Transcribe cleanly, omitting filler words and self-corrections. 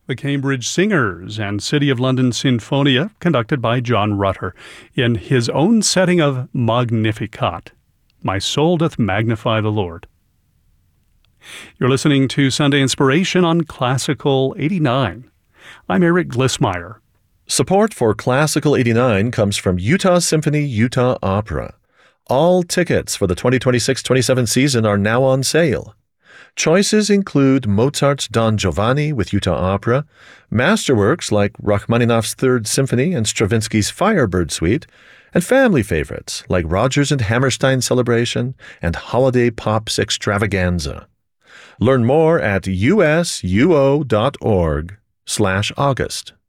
The Cambridge Singers and City of London Sinfonia, conducted by John Rutter, in his own setting of Magnificat. My soul doth magnify the Lord. You're listening to Sunday Inspiration on Classical 89. I'm Eric Glissmeyer. Support for Classical 89 comes from Utah Symphony Utah Opera. All tickets for the 2026-27 season are now on sale. Choices include Mozart's Don Giovanni with Utah Opera, masterworks like Rachmaninoff's Third Symphony and Stravinsky's Firebird Suite, and family favorites like Rodgers and Hammerstein Celebration and Holiday Pops Extravaganza. Learn more at usuo.org/August.